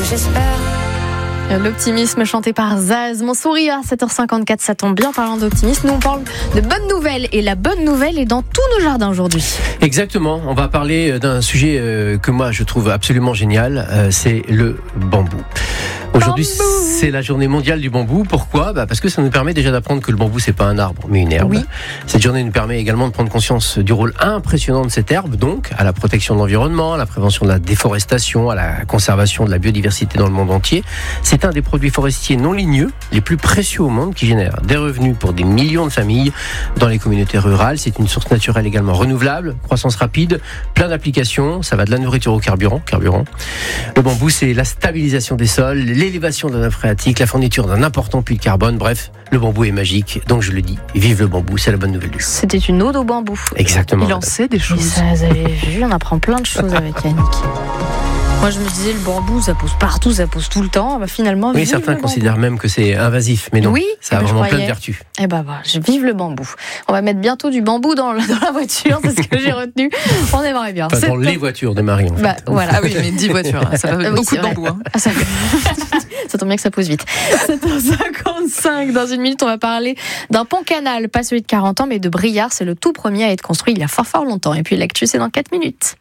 j'espère. L'optimisme chanté par Zaz. Mon sourire à 7h54, ça tombe bien. Parlant d'optimisme, nous on parle de bonnes nouvelles. Et la bonne nouvelle est dans tous nos jardins aujourd'hui. Exactement, on va parler d'un sujet que moi je trouve absolument génial, c'est le bambou. Aujourd'hui, c'est la journée mondiale du bambou. Pourquoi ? Parce que ça nous permet déjà d'apprendre que le bambou, c'est pas un arbre, mais une herbe. Oui. Cette journée nous permet également de prendre conscience du rôle impressionnant de cette herbe, donc à la protection de l'environnement, à la prévention de la déforestation, à la conservation de la biodiversité dans le monde entier. C'est un des produits forestiers non ligneux les plus précieux au monde qui génère des revenus pour des millions de familles dans les communautés rurales. C'est une source naturelle également renouvelable, croissance rapide, plein d'applications. Ça va de la nourriture au carburant. Le bambou, c'est la stabilisation des sols, l'élévation de la nappe phréatique, la fourniture d'un important puits de carbone. Bref, le bambou est magique. Donc je le dis, vive le bambou, c'est la bonne nouvelle du jour. C'était une ode au bambou. Exactement. Il en sait des choses. Ça, vous avez vu, on apprend plein de choses avec Yannick. Moi, je me disais, le bambou, ça pousse partout, ça pousse tout le temps. Finalement, oui, certains considèrent même que c'est invasif, mais non, oui, ça a vraiment plein de vertus. Je vive le bambou. On va mettre bientôt du bambou dans la voiture, c'est ce que j'ai retenu. On aimerait bien. Enfin, dans les voitures des maris, en fait. Voilà. Ah oui, mais 10 voitures, ça fait beaucoup de bambou. Ça tombe bien que ça pousse vite. 7h55, dans une minute, on va parler d'un pont-canal, pas celui de 40 ans, mais de Briare. C'est le tout premier à être construit il y a fort longtemps. Et puis l'actu, c'est dans 4 minutes.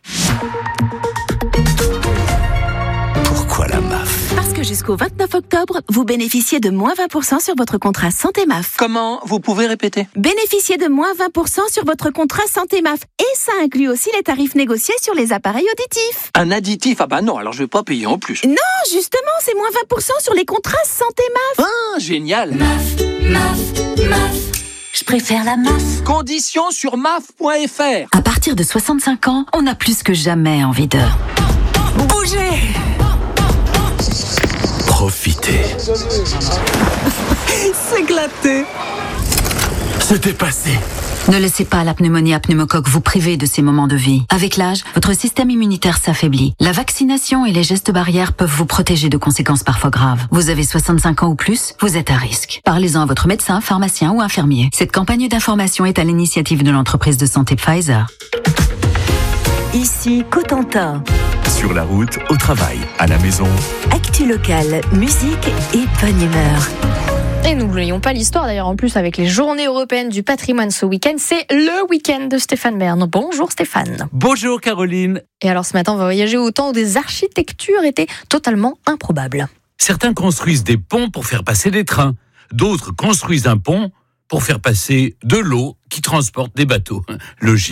Pourquoi la MAF ? Parce que jusqu'au 29 octobre, vous bénéficiez de moins 20% sur votre contrat Santé MAF. Comment ? Vous pouvez répéter ? Bénéficiez de moins 20% sur votre contrat Santé MAF. Et ça inclut aussi les tarifs négociés sur les appareils auditifs. Un additif ? Ah bah non, alors je vais pas payer en plus. Non, justement, c'est moins 20% sur les contrats Santé MAF. Ah, génial ! MAF. Je préfère la MAF. Conditions sur maf.fr. À partir de 65 ans, on a plus que jamais envie de bouger. Profiter. S'éclater. Se dépasser. Ne laissez pas la pneumonie à pneumocoque vous priver de ces moments de vie. Avec l'âge, votre système immunitaire s'affaiblit. La vaccination et les gestes barrières peuvent vous protéger de conséquences parfois graves. Vous avez 65 ans ou plus, vous êtes à risque. Parlez-en à votre médecin, pharmacien ou infirmier. Cette campagne d'information est à l'initiative de l'entreprise de santé Pfizer. Ici Cotentin. Sur la route, au travail, à la maison. Actu locale, musique et bonne humeur. Et n'oublions pas l'histoire d'ailleurs en plus avec les journées européennes du patrimoine ce week-end. C'est le week-end de Stéphane Bern. Bonjour Stéphane. Bonjour Caroline. Et alors ce matin on va voyager au temps où des architectures étaient totalement improbables. Certains construisent des ponts pour faire passer des trains. D'autres construisent un pont pour faire passer de l'eau qui transporte des bateaux. Logique.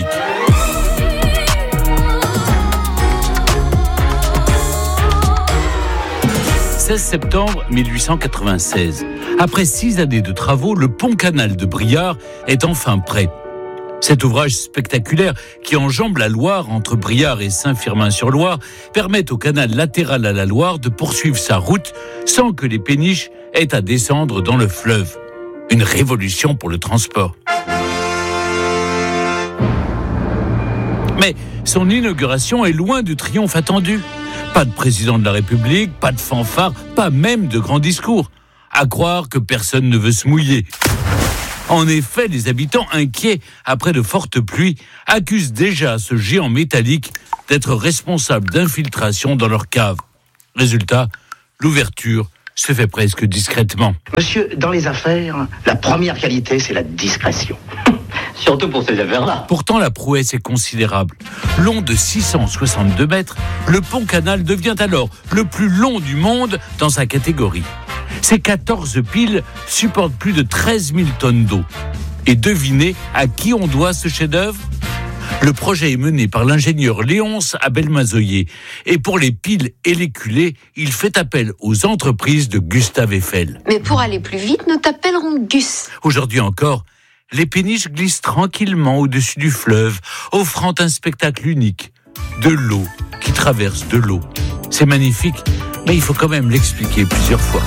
« 16 septembre 1896. Après 6 années de travaux, le pont-canal de Briare est enfin prêt. Cet ouvrage spectaculaire qui enjambe la Loire entre Briare et Saint-Firmin-sur-Loire permet au canal latéral à la Loire de poursuivre sa route sans que les péniches aient à descendre dans le fleuve. Une révolution pour le transport. Mais son inauguration est loin du triomphe attendu. Pas de président de la République, pas de fanfare, pas même de grands discours. À croire que personne ne veut se mouiller. En effet, les habitants, inquiets après de fortes pluies, accusent déjà ce géant métallique d'être responsable d'infiltration dans leur cave. Résultat, l'ouverture se fait presque discrètement. Monsieur, dans les affaires, la première qualité, c'est la discrétion. Surtout pour ces affaires-là. Pourtant, la prouesse est considérable. Long de 662 mètres, le pont-canal devient alors le plus long du monde dans sa catégorie. Ces 14 piles supportent plus de 13 000 tonnes d'eau. Et devinez à qui on doit ce chef-d'œuvre ? Le projet est mené par l'ingénieur Léonce Abel-Mazoyer. Et pour les piles et les culées, il fait appel aux entreprises de Gustave Eiffel. Mais pour aller plus vite, nous t'appellerons Gus. Aujourd'hui encore, les péniches glissent tranquillement au-dessus du fleuve, offrant un spectacle unique. De l'eau qui traverse de l'eau. C'est magnifique, mais il faut quand même l'expliquer plusieurs fois.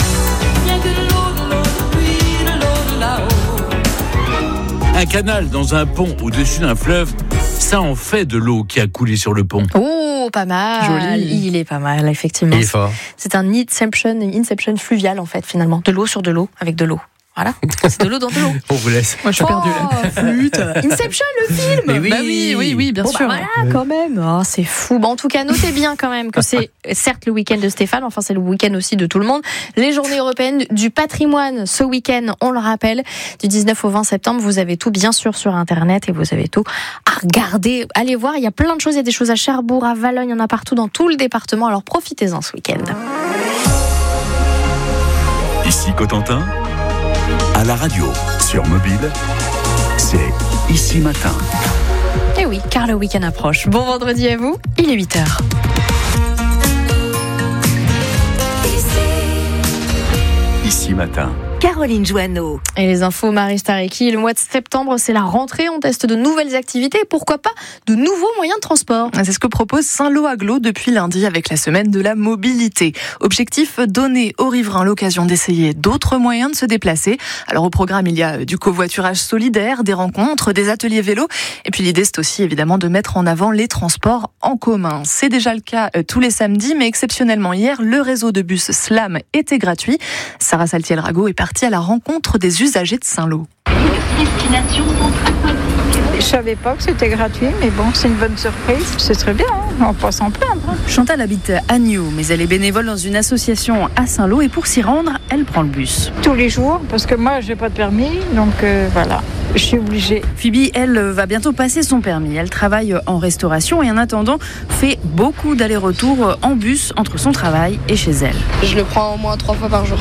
Un canal dans un pont au-dessus d'un fleuve, ça en fait de l'eau qui a coulé sur le pont. Oh, pas mal. Joli. Il est pas mal, effectivement. Il est fort. C'est un inception fluvial, en fait, finalement. De l'eau sur de l'eau, avec de l'eau. Voilà, c'est de l'eau dans de l'eau. On vous laisse. Moi, je suis perdue là. Flûte. Inception, le film. Mais oui. Bah oui, bien sûr. Voilà, quand même. Oh, c'est fou. Bon, en tout cas, notez bien quand même que c'est certes le week-end de Stéphane, enfin c'est le week-end aussi de tout le monde. Les journées européennes du patrimoine ce week-end, on le rappelle, du 19 au 20 septembre. Vous avez tout bien sûr sur Internet et vous avez tout à regarder. Allez voir, il y a plein de choses. Il y a des choses à Cherbourg, à Valognes, il y en a partout dans tout le département. Alors profitez-en ce week-end. Ici Cotentin, à la radio, sur mobile, c'est Ici Matin. Et oui, car le week-end approche. Bon vendredi à vous, il est 8h. Ici Matin. Caroline Joanneau. Et les infos, Marie Stareki, le mois de septembre, c'est la rentrée, on teste de nouvelles activités et pourquoi pas de nouveaux moyens de transport. C'est ce que propose Saint-Lô-Aglo depuis lundi avec la semaine de la mobilité. Objectif, donner aux riverains l'occasion d'essayer d'autres moyens de se déplacer. Alors au programme, il y a du covoiturage solidaire, des rencontres, des ateliers vélo. Et puis l'idée, c'est aussi évidemment de mettre en avant les transports en commun. C'est déjà le cas tous les samedis, mais exceptionnellement hier, le réseau de bus Slam était gratuit. Sarah Saltiel-Rago est partie à la rencontre des usagers de Saint-Lô. Je savais pas que c'était gratuit, mais bon, c'est une bonne surprise. C'est très bien, on va pas s'en plaindre. Chantal habite à Agneau, mais elle est bénévole dans une association à Saint-Lô et pour s'y rendre, elle prend le bus. Tous les jours, parce que moi, j'ai pas de permis, donc voilà. Je suis obligée. Phoebe, elle, va bientôt passer son permis. Elle travaille en restauration et en attendant, fait beaucoup d'allers-retours en bus entre son travail et chez elle. Je le prends au moins 3 fois par jour.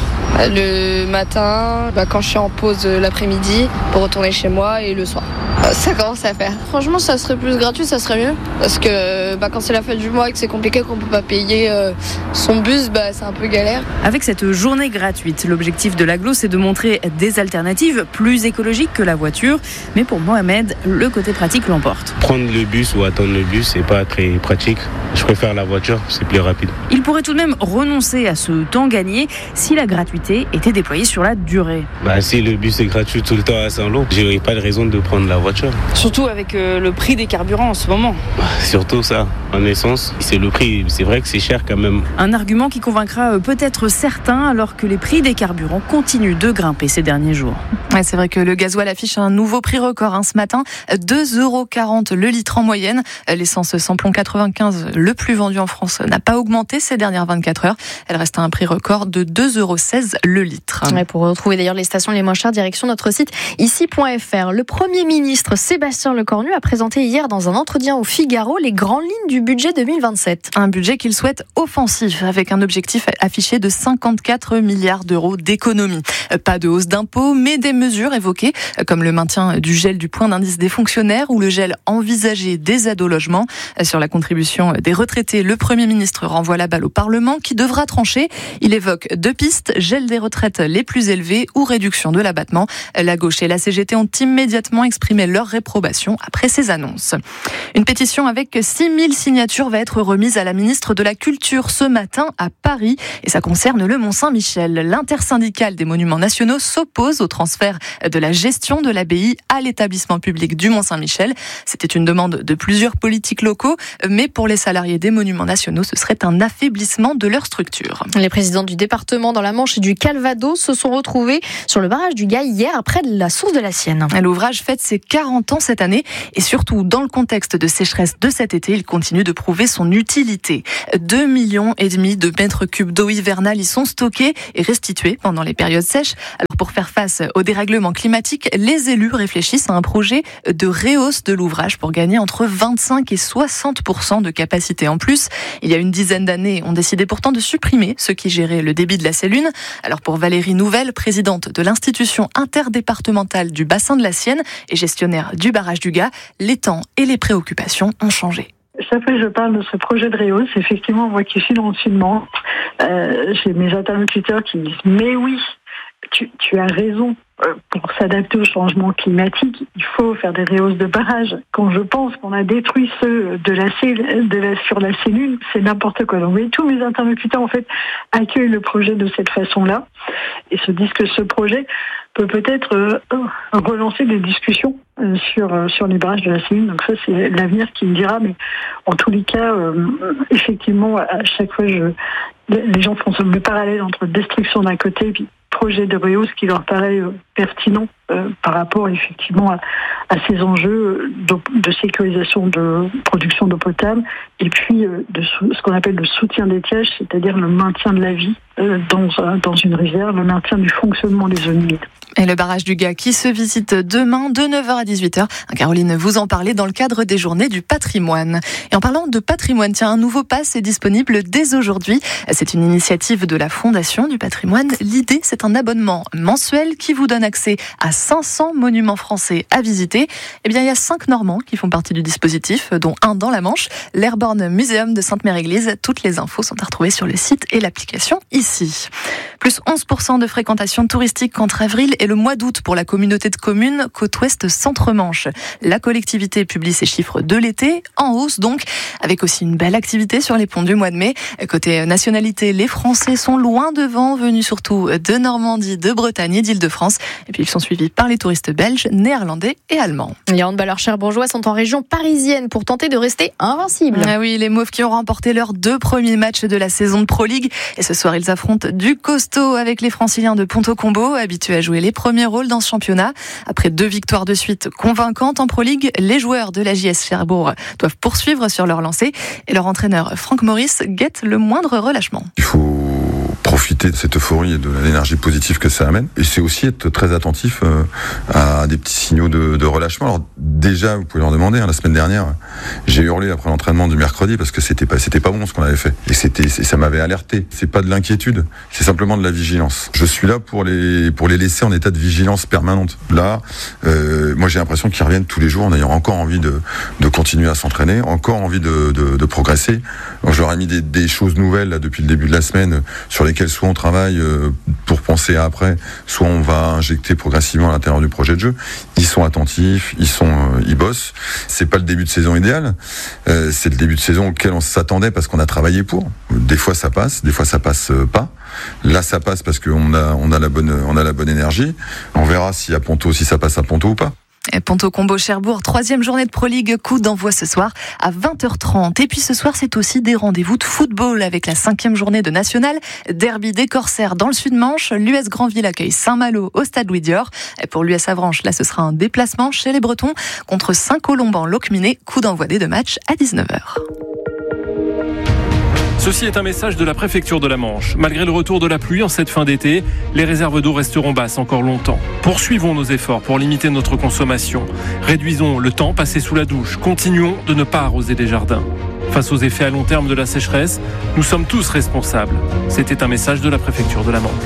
Le matin, quand je suis en pause l'après-midi, pour retourner chez moi et le soir. Ça commence à faire. Franchement, ça serait plus gratuit, ça serait mieux. Parce que quand c'est la fin du mois et que c'est compliqué, qu'on peut pas payer son bus, c'est un peu galère. Avec cette journée gratuite, l'objectif de l'agglo, c'est de montrer des alternatives plus écologiques que la voiture. Mais pour Mohamed, le côté pratique l'emporte. Prendre le bus ou attendre le bus, c'est pas très pratique. Je préfère la voiture, c'est plus rapide. Il pourrait tout de même renoncer à ce temps gagné si la gratuité était déployée sur la durée. Si le bus est gratuit tout le temps à Saint-Lô, j'aurais pas de raison de prendre la voiture. Surtout avec le prix des carburants en ce moment. Surtout ça, en essence, c'est le prix. C'est vrai que c'est cher quand même. Un argument qui convaincra peut-être certains alors que les prix des carburants continuent de grimper ces derniers jours. Ouais, c'est vrai que le gasoil affiche un nouveau prix record ce matin, 2,40 € le litre en moyenne. L'essence samplon 95, le plus vendu en France, n'a pas augmenté ces dernières 24 heures. Elle reste à un prix record de 2,16 € le litre. Ouais, pour retrouver d'ailleurs les stations les moins chères, direction notre site ici.fr. Le Premier ministre Sébastien Lecornu a présenté hier dans un entretien au Figaro les grandes lignes du budget 2027. Un budget qu'il souhaite offensif, avec un objectif affiché de 54 milliards d'euros d'économies. Pas de hausse d'impôts, mais des mesures évoquées, comme le maintien du gel du point d'indice des fonctionnaires ou le gel envisagé des aides au logement. Sur la contribution des retraités, le Premier ministre renvoie la balle au Parlement qui devra trancher. Il évoque 2 pistes, gel des retraites les plus élevées ou réduction de l'abattement. La gauche et la CGT ont immédiatement exprimé leur réprobation après ces annonces. Une pétition avec 6000 signatures va être remise à la ministre de la Culture ce matin à Paris et ça concerne le Mont-Saint-Michel. L'intersyndicale des monuments nationaux s'oppose au transfert de la gestion de l'abbaye à l'établissement public du Mont-Saint-Michel. C'était une demande de plusieurs politiques locaux, mais pour les salariés des monuments nationaux, ce serait un affaiblissement de leur structure. Les présidents du département dans la Manche et du Calvados se sont retrouvés sur le barrage du Gail hier, près de la source de la Sienne. L'ouvrage fête ses 40 ans cette année et surtout dans le contexte de sécheresse de cet été, il continue de prouver son utilité. 2,5 millions de mètres cubes d'eau hivernale y sont stockés et restitués pendant les périodes sèches. Alors pour faire face au dérèglement climatique, les élus réfléchissent à un projet de rehausse de l'ouvrage pour gagner entre 25 et 60% de capacité en plus. Il y a une dizaine d'années, on décidait pourtant de supprimer ce qui gérait le débit de la Sélune. Alors pour Valérie Nouvelle, présidente de l'institution interdépartementale du bassin de la Sienne et gestionnaire du barrage du Gard, les temps et les préoccupations ont changé. Chaque fois que je parle de ce projet de rehausse, effectivement, moi qui suis dans le Sud-Manche, j'ai mes interlocuteurs qui me disent « Mais oui, tu as raison, pour s'adapter au changement climatique, il faut faire des rehausses de barrages. Quand je pense qu'on a détruit ceux sur la Sélune, c'est n'importe quoi. Donc, tous mes interlocuteurs, en fait, accueillent le projet de cette façon-là et se disent que ce projet peut peut-être relancer des discussions sur les barrages de la Sélune. Donc ça, c'est l'avenir qui me dira. Mais en tous les cas, effectivement, à chaque fois, les gens font le parallèle entre destruction d'un côté et puis projet de Réau, ce qui leur paraît pertinent par rapport effectivement à ces enjeux de sécurisation de production d'eau potable et puis de ce qu'on appelle le soutien des tièges, c'est-à-dire le maintien de la vie dans une rivière, le maintien du fonctionnement des zones humides. Et le barrage du Gard qui se visite demain de 9h à 18h. Caroline, vous en parlez dans le cadre des Journées du patrimoine. Et en parlant de patrimoine, tiens, un nouveau pass est disponible dès aujourd'hui. C'est une initiative de la Fondation du patrimoine. L'idée, c'est un abonnement mensuel qui vous donne accès à 500 monuments français à visiter. Eh bien, il y a 5 Normands qui font partie du dispositif, dont un dans la Manche, l'Airborne Museum de Sainte-Mère-Église. Toutes les infos sont à retrouver sur le site et l'application ici. Plus 11% de fréquentation touristique entre avril et le mois d'août pour la communauté de communes Côte-Ouest Centre-Manche. La collectivité publie ses chiffres de l'été, en hausse donc, avec aussi une belle activité sur les ponts du mois de mai. Côté nationalité, les Français sont loin devant, venus surtout de Normandie, de Bretagne et d'Île-de-France. Et puis ils sont suivis par les touristes belges, néerlandais et allemands. Les handballeurs cherbourgeois sont en région parisienne pour tenter de rester invincibles. Ah oui, les Mauves qui ont remporté leurs 2 premiers matchs de la saison de Pro League. Et ce soir, ils affrontent du costaud avec les Franciliens de Ponto Combo, habitués à jouer les premiers rôles dans ce championnat. Après 2 victoires de suite convaincantes en Pro League, les joueurs de la JS Cherbourg doivent poursuivre sur leur lancée. Et leur entraîneur Franck Maurice guette le moindre relâchement. Il faut profiter de cette euphorie et de l'énergie positive que ça amène. Et c'est aussi être très attentif à des petits signaux de relâchement. Alors déjà, vous pouvez leur demander, la semaine dernière, j'ai hurlé après l'entraînement du mercredi parce que c'était pas bon ce qu'on avait fait. Et ça m'avait alerté. C'est pas de l'inquiétude, c'est simplement de la vigilance. Je suis là pour les laisser en état de vigilance permanente. Là, moi j'ai l'impression qu'ils reviennent tous les jours en ayant encore envie de continuer à s'entraîner, encore envie de progresser. Alors, je leur ai mis des choses nouvelles là, depuis le début de la semaine sur lesquelles soit on travaille pour penser à après, soit on va injecter progressivement à l'intérieur du projet de jeu. Ils sont attentifs, ils bossent. C'est pas le début de saison idéal, c'est le début de saison auquel on s'attendait parce qu'on a travaillé pour. Des fois ça passe, des fois ça passe pas. Là ça passe parce qu'on a la bonne énergie. On verra si à Ponto, si ça passe à Ponto ou pas. Ponto Combo Cherbourg, 3e journée de Pro League, coup d'envoi ce soir à 20h30. Et puis ce soir, c'est aussi des rendez-vous de football avec la 5e journée de National. Derby des Corsaires dans le Sud-Manche. L'US Granville accueille Saint-Malo au stade Louis Dior. Et pour l'US Avranches, là, ce sera un déplacement chez les Bretons contre Saint-Colomban-Locminé. Coup d'envoi des 2 matchs à 19h. Ceci est un message de la préfecture de la Manche. Malgré le retour de la pluie en cette fin d'été, les réserves d'eau resteront basses encore longtemps. Poursuivons nos efforts pour limiter notre consommation. Réduisons le temps passé sous la douche. Continuons de ne pas arroser les jardins. Face aux effets à long terme de la sécheresse, nous sommes tous responsables. C'était un message de la préfecture de la Manche.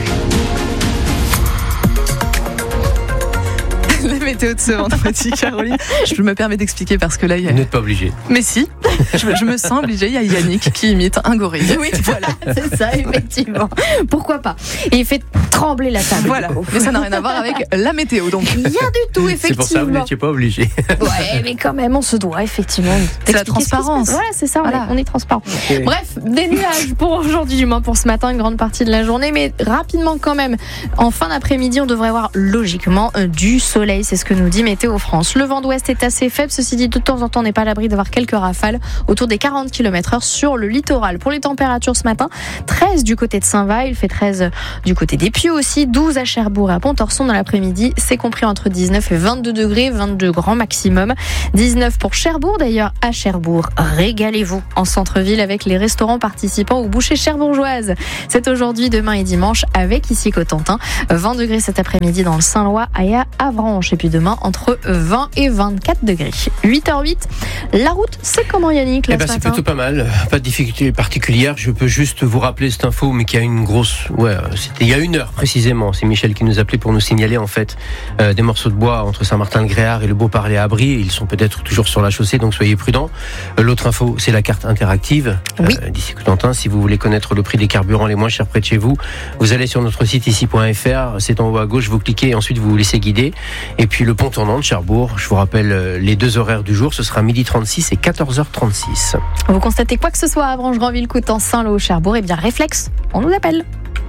La météo de ce vendredi, Caroline. Je me permets d'expliquer parce que là, il y a... Vous n'êtes pas obligé. Mais si, je me sens obligée. Il y a Yannick qui imite un gorille. Oui, voilà, c'est ça, effectivement. Pourquoi pas. Et il fait trembler la table. Voilà, mais ça n'a rien à voir avec la météo, donc. Rien du tout, effectivement. C'est pour ça que vous n'étiez pas obligé. Ouais, mais quand même, on se doit, effectivement. C'est la transparence. Voilà, c'est ça, voilà. On est transparent. Okay. Bref, des nuages pour aujourd'hui, du moins pour ce matin, une grande partie de la journée, mais rapidement quand même. En fin d'après-midi, on devrait avoir logiquement du soleil, c'est ce que nous dit Météo France. Le vent d'ouest est assez faible, ceci dit, de temps en temps, on n'est pas à l'abri d'avoir quelques rafales autour des 40 km/h sur le littoral. Pour les températures ce matin, 13 du côté de Saint-Va, il fait 13 du côté des Pieux aussi, 12 à Cherbourg et à Pontorson dans l'après-midi, c'est compris entre 19 et 22 degrés, 22 grand maximum, 19 pour Cherbourg d'ailleurs, à Cherbourg, régalez-vous en centre-ville avec les restaurants participants aux bouchées cherbourgeoises. C'est aujourd'hui, demain et dimanche avec ici Cotentin, 20 degrés cet après-midi dans le Saint-Lois et à Avranches, et puis demain entre 20 et 24 degrés. 8h08, la route, c'est comment Yannick là, c'est plutôt pas mal, pas de difficulté particulière. Je peux juste vous rappeler cette info, mais qui a une grosse... Ouais, c'était il y a 1 heure précisément. C'est Michel qui nous appelait pour nous signaler en fait des morceaux de bois entre Saint-Martin-le-Gréard et le Beau-Parler à Brie. Ils sont peut-être toujours sur la chaussée, donc soyez prudents. L'autre info, c'est la carte interactive. Oui. D'ici Cotentin, si vous voulez connaître le prix des carburants les moins chers près de chez vous, vous allez sur notre site ici.fr, c'est en haut à gauche, vous cliquez et ensuite vous vous laissez guider. Et puis le pont tournant de Cherbourg, je vous rappelle les 2 horaires du jour, ce sera 12h36 et 14h36. Vous constatez quoi que ce soit à Avranches, Granville, Coutens, Saint-Lô, Cherbourg, et bien réflexe, on nous appelle.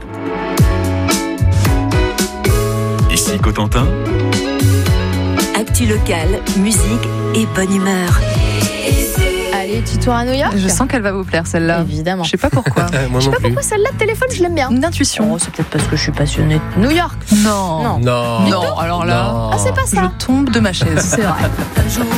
Ici Cotentin. Actu locale, musique et bonne humeur. Allez, petit tour à New York. Je sens qu'elle va vous plaire celle-là. Évidemment. Je sais pas pourquoi. Moi Je sais non pas plus. pourquoi celle-là de téléphone, je l'aime bien. Une intuition. Oh, c'est peut-être parce que je suis passionnée de New York. Non. Non. Non, alors là, Ah, c'est pas ça. je tombe de ma chaise. C'est vrai.